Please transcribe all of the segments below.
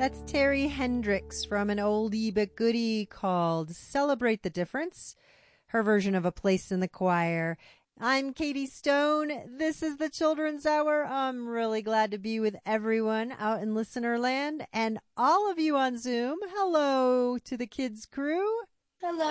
That's Terry Hendricks from an oldie but goodie called Celebrate the Difference, her version of A Place in the Choir. I'm Katie Stone. This is the Children's Hour. I'm really glad to be with everyone out in listener land and all of you on Zoom. Hello to the kids crew. Hello.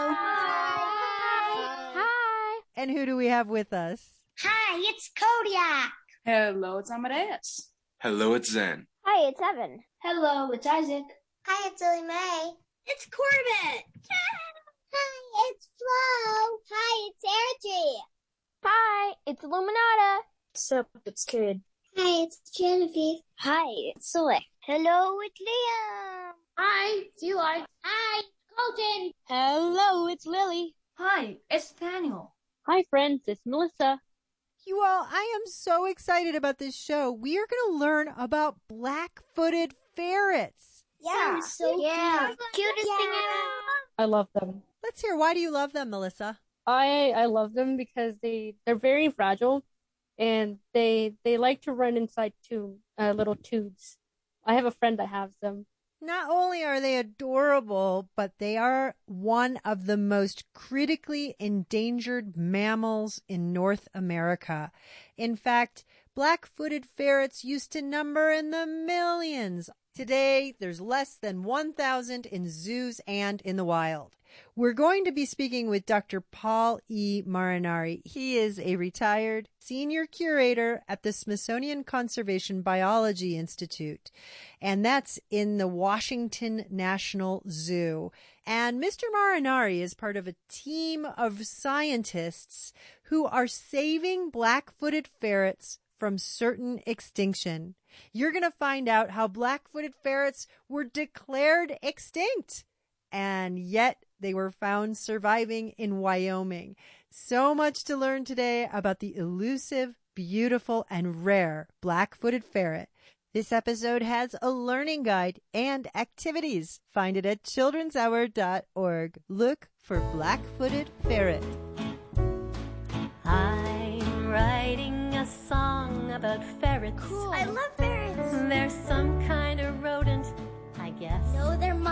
Hi. Hi. And who do we have with us? Hi, it's Kodiak. Hello, it's Amadeus. Hello, it's Zen. Hi, it's Evan. Hello, it's Isaac. Hi, it's Lily Mae. It's Corbett. Hi, it's Flo. Hi, it's Angie. Hi, it's Illuminata. What's up, it's Kid. Hi, it's Genevieve. Hi, it's Soleil. Hello, it's Liam. Hi, it's Eli. Hi, Colton. Hello, it's Lily. Hi, it's Daniel. Hi, friends, it's Melissa. You all, I am so excited about this show. We are going to learn about black-footed ferrets. Yeah, so cute. Cutest thing ever. I love them. Let's hear, why do you love them, Melissa? I love them because they're very fragile, and they like to run inside little tubes. I have a friend that has them. Not only are they adorable, but they are one of the most critically endangered mammals in North America. In fact, black-footed ferrets used to number in the millions. Today, there's less than 1,000 in zoos and in the wild. We're going to be speaking with Dr. Paul E. Marinari. He is a retired senior curator at the Smithsonian Conservation Biology Institute, and that's in the Washington National Zoo. And Mr. Marinari is part of a team of scientists who are saving black-footed ferrets from certain extinction. You're going to find out how black-footed ferrets were declared extinct, and yet they were found surviving in Wyoming. So much to learn today about the elusive, beautiful, and rare black-footed ferret. This episode has a learning guide and activities. Find it at childrenshour.org. Look for black-footed ferret. I'm writing a song about ferrets. Cool. I love ferrets. They're some kind of rodent, I guess. No, they're